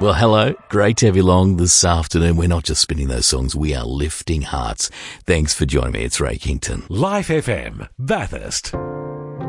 Well, hello. Great to have you along this afternoon. We're not just spinning those songs, we are lifting hearts. Thanks for joining me. It's Ray Kington. Life FM, Bathurst.